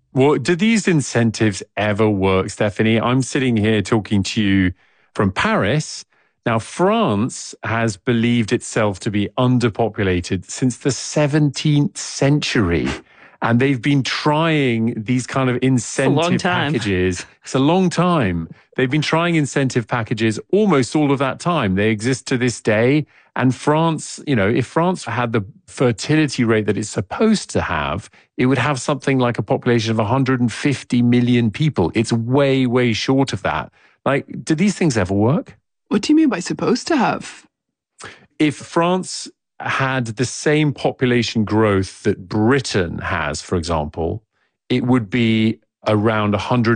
Well, do these incentives ever work, Stephanie? I'm sitting here talking to you from Paris. Now, France has believed itself to be underpopulated since the 17th century. And they've been trying these kind of incentive packages. It's a long time. They've been trying incentive packages almost all of that time. They exist to this day. And France, if France had the fertility rate that it's supposed to have, it would have something like a population of 150 million people. It's way, way short of that. Like, do these things ever work? What do you mean by supposed to have? If France had the same population growth that Britain has, for example, it would be around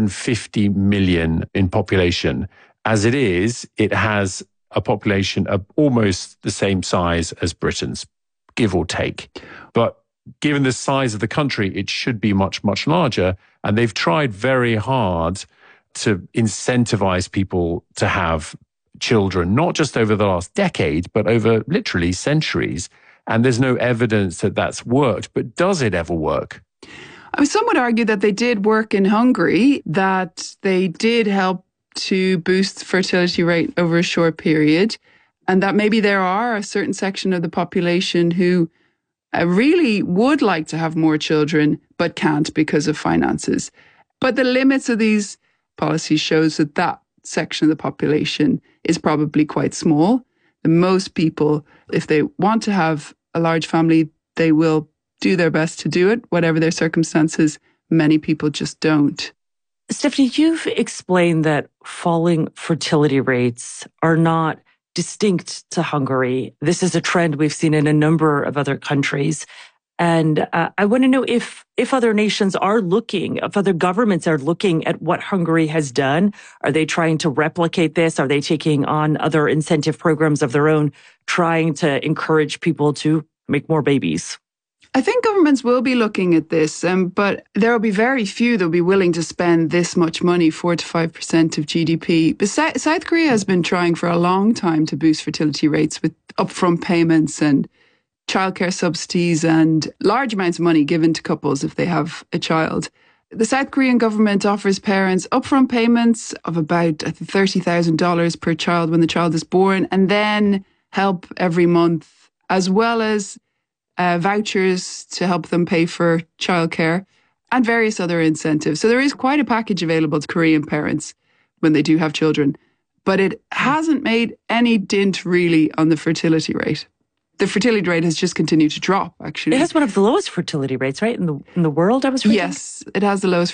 150 million in population. As it is, it has a population of almost the same size as Britain's, give or take. But given the size of the country, it should be much, much larger. And they've tried very hard to incentivize people to have children, not just over the last decade, but over literally centuries. And there's no evidence that that's worked. But does it ever work? Some would argue that they did work in Hungary, that they did help to boost the fertility rate over a short period, and that maybe there are a certain section of the population who really would like to have more children, but can't because of finances. But the limits of these policies shows that section of the population is probably quite small. And most people, if they want to have a large family, they will do their best to do it, whatever their circumstances. Many people just don't. Stephanie, you've explained that falling fertility rates are not distinct to Hungary. This is a trend we've seen in a number of other countries. And I want to know if other nations are looking, if other governments are looking at what Hungary has done. Are they trying to replicate this? Are they taking on other incentive programs of their own, trying to encourage people to make more babies? I think governments will be looking at this, but there will be very few that will be willing to spend this much money, 4 to 5% of GDP. But South Korea has been trying for a long time to boost fertility rates with upfront payments and childcare subsidies and large amounts of money given to couples if they have a child. The South Korean government offers parents upfront payments of about $30,000 per child when the child is born, and then help every month, as well as vouchers to help them pay for childcare and various other incentives. So there is quite a package available to Korean parents when they do have children, but it hasn't made any dent really on the fertility rate. The fertility rate has just continued to drop, actually. It has one of the lowest fertility rates, right, in the world, I was reading? Yes, it has the lowest